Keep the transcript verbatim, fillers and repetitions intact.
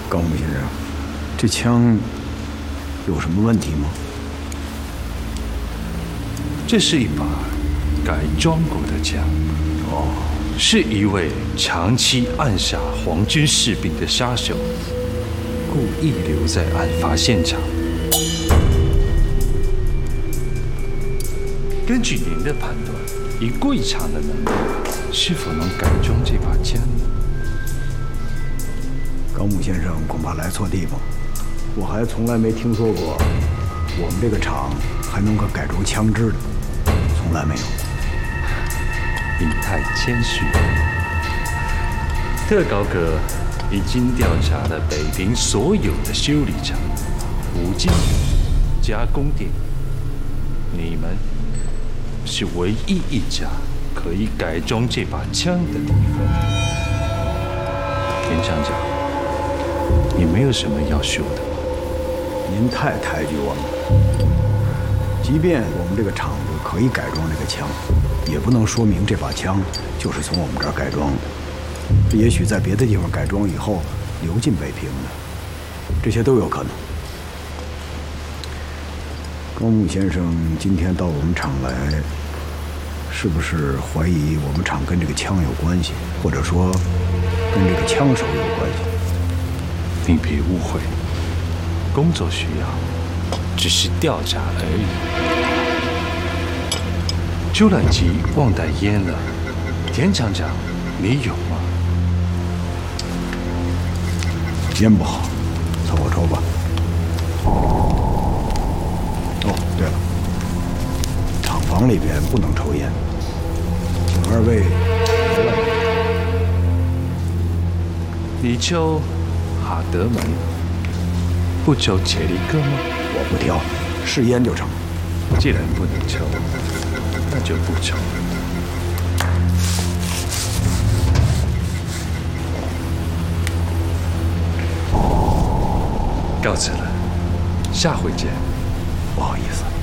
高木先生，这枪有什么问题吗？ 这是一把改装过的枪， 哦， 是一位长期暗杀皇军士兵的杀手，故意留在案发现场。根据您的判断，以贵厂的能力，是否能改装这把枪呢？ 高木先生恐怕来错地方，我还从来没听说过我们这个厂还能够改装枪支的，从来没有。 您太谦虚了。特高阁已经调查了北平所有的修理厂、五金加工店，你们是唯一一家可以改装这把枪的地方。田厂长，你没有什么要说的吗？ 您太抬举我们了。即便我们这个厂子可以改装这个枪，也不能说明这把枪就是从我们这儿改装的。也许在别的地方改装以后流进北平的，这些都有可能。高木先生今天到我们厂来，是不是怀疑我们厂跟这个枪有关系，或者说跟这个枪手有关系？ 你别误会，工作需要，只是调查而已。浏览机忘带烟了，田厂长，你有吗？ 烟不好，凑合抽吧。哦，对了，厂房里边不能抽烟，请二位在外面。 你抽哈德门，不抽切利克吗？ 我不挑，是烟就成。 既然不能抽，那就不抽。告辞了，下回见。 不好意思。